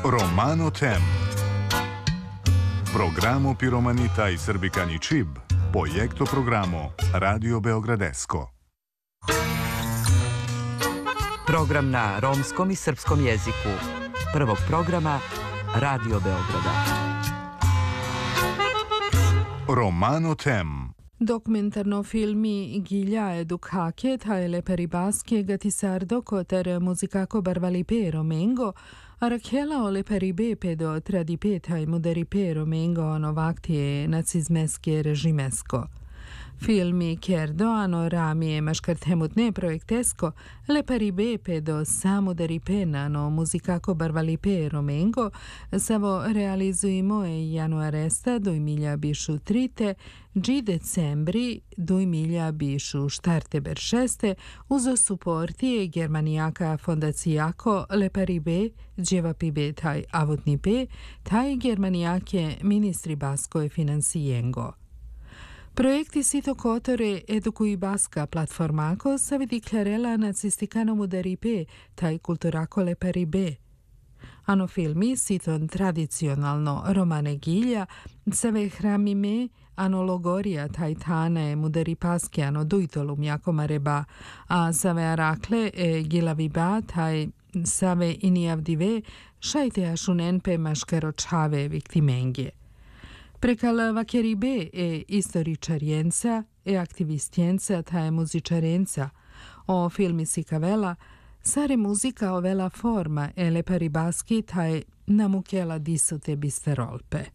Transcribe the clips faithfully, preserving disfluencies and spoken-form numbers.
Romano Tem. Programo Piromanita i Srbikani Čib, projekto programo Radio Beogradesko. Program na romskom i srpskom jeziku. Prvog programa Radio Beograda. Romano Tem. Dokumentarno filmi Gilja Educake taj le peribaske gatisardo koter muzikako barvalipe romengo, Arakela o le peribe do tradipe taj muderipe romengo ono vaktie nacizmeske režimesko. Filmi kerdo ano ramije maškartemutne projektesko le peribe do samuderipena no muzikako barvalipe romengo savo realizujemo e januaresta do milja bišu trite, G decembri do milja bišu štarte beršeste uzo suportije Germanijaka fondacijako le peribe dževapibe taj avutnipe taj Germanijake ministri basko e finansijengo. Projekti sito kotore edukuj baska platformako savi diklarela nacistikano muderipe taj kulturako le peribe. Ano filmi siton tradicionalno romane gilja save hramime ano logoria taj tane muderipaske ano dujtolum jako mareba, a save arakle e gilaviba taj save inijavdive šajte ašunenpe maškaročave viktimenge. Prekal vakeribe e istoričarjenca e aktivistjenca ta je muzičarenca. O filmi si kavela, sare muzika o vela forma e le paribaski ta je namukela disute bisterolpe.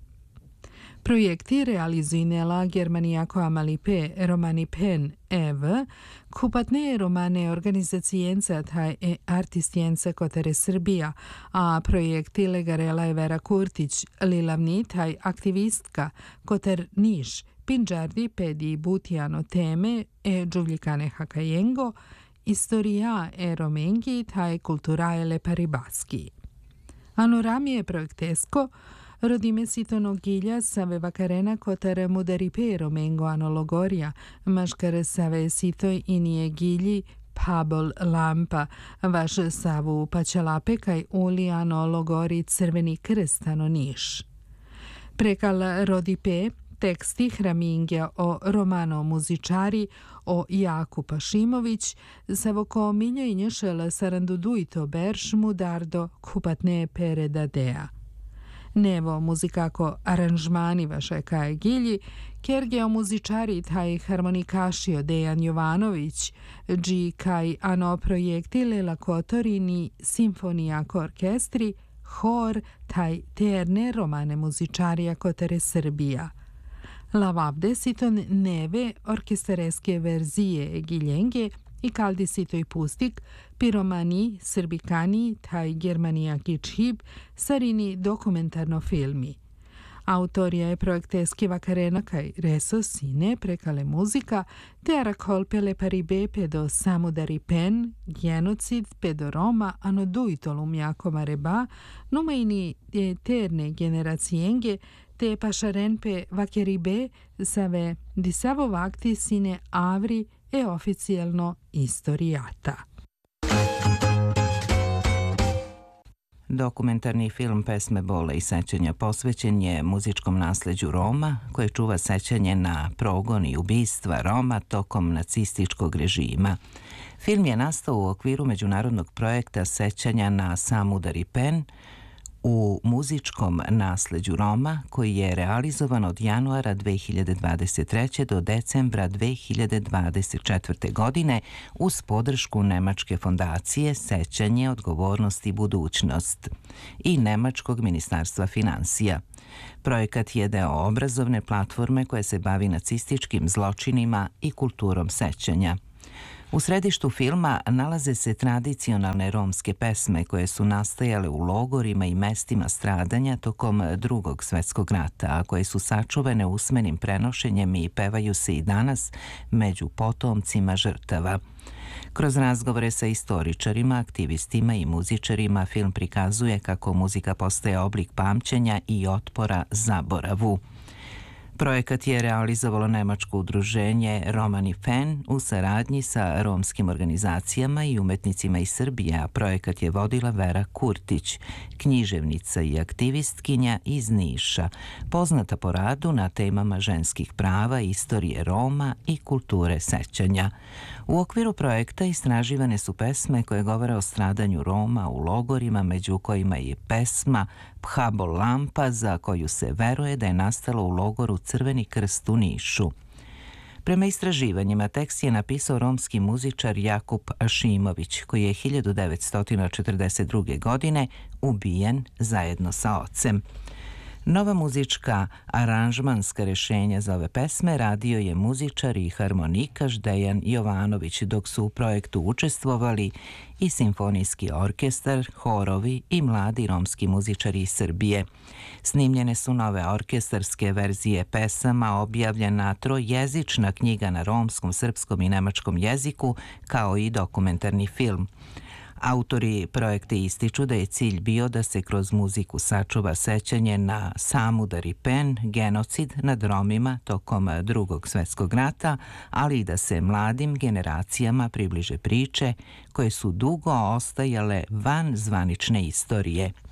Projekti realizujnela Germanijako Amalipe romani pen ev, kupatne romane organizacijenca taj e artistjenca kotere Srbija, a projekti legarela je Vera Kurtić, lilavni taj aktivistka koter Niš, Pinđardi pedi butijano teme e džuvljikane hakajengo, istorija e romengi taj kultura le paribaski. Anoramije projektesko rodime sitono gilja save vakarena kotere muderipe romengo anologoria, maškare save sitoj inije gilji pabol lampa, vaš savu pačalape kaj uli anologori crveni krst ano Niš. Prekal rodipe teksti hramingja o romano muzičari o Jaku Pašimović, savoko miljenješel sarandudujto berš mudardo kupatne peredadea. Nevo muzikako aranžmani vaše kaj gilji, kergeo muzičari taj harmonikašio Dejan Jovanović, dži kaj ano projekti lela kotorini simfonijako orkestri, hor taj terne romane muzičarija kotere Srbija. Lavavde siton neve orkestareske verzije giljenge i kaldi sitoj pustik, piromani, srbikani, taj Germanijaki čib, sarini dokumentarno filmi. Autorija je projekteske vakarena kaj reso sine prekale muzika, te arakolpele paribe pedo samudari pen, genocid pedo Roma ano dujtolum jako mareba, numaini eterne generacijenge, te pašarenpe vakeribe save disavo vakti sine avri e oficijalno istorijata. Dokumentarni film Pesme bole i sećanja posvećen je muzičkom nasleđu Roma, koje čuva sećanje na progon i ubistva Roma tokom nacističkog režima. Film je nastao u okviru međunarodnog projekta sećanja na Samudari pen u muzičkom nasleđu Roma, koji je realizovan od januara dve hiljade dvadeset treće. do decembra dve hiljade dvadeset četvrte. godine uz podršku Nemačke fondacije Sećanje, odgovornost i budućnost i Nemačkog ministarstva finansija. Projekat je deo obrazovne platforme koja se bavi nacističkim zločinima i kulturom sećanja. U središtu filma nalaze se tradicionalne romske pesme koje su nastajale u logorima i mestima stradanja tokom Drugog svjetskog rata, a koje su sačuvane usmenim prenošenjem i pevaju se i danas među potomcima žrtava. Kroz razgovore sa istoričarima, aktivistima i muzičarima film prikazuje kako muzika postaje oblik pamćenja i otpora zaboravu. Projekat je realizovalo nemačko udruženje Romani Fen u saradnji sa romskim organizacijama i umetnicima iz Srbije, a projekat je vodila Vera Kurtić, književnica i aktivistkinja iz Niša, poznata po radu na temama ženskih prava, istorije Roma i kulture sećanja. U okviru projekta istraživane su pesme koje govore o stradanju Roma u logorima, među kojima je pesma Phabo Lampa, za koju se veruje da je nastala u logoru Crveni krst u Nišu. Prema istraživanjima, tekst je napisao romski muzičar Jakub Ašimović, koji je hiljadu devetsto četrdeset druge. godine ubijen zajedno sa ocem. Nova muzička aranžmanska rešenja za ove pesme radio je muzičar i harmonikaš Dejan Jovanović, dok su u projektu učestvovali i simfonijski orkestar, horovi i mladi romski muzičari iz Srbije. Snimljene su nove orkestarske verzije pesama, objavljena trojezična knjiga na romskom, srpskom i nemačkom jeziku, kao i dokumentarni film. Autori projekta ističu da je cilj bio da se kroz muziku sačuva sećanje na Samudar i Pen, genocid nad Romima tokom Drugog svjetskog rata, ali i da se mladim generacijama približe priče koje su dugo ostajale van zvanične istorije.